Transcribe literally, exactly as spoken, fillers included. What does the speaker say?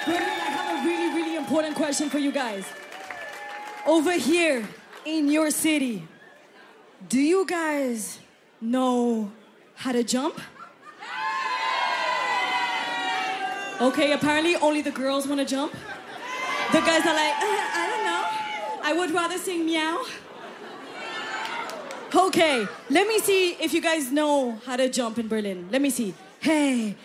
Berlin, I have a really, really important question for you guys. Over here in your city, do you guys know how to jump? Okay, apparently only the girls want to jump. The guys are like, uh, I don't know. I would rather sing meow. Okay, let me see if you guys know how to jump in Berlin. Let me see. Hey,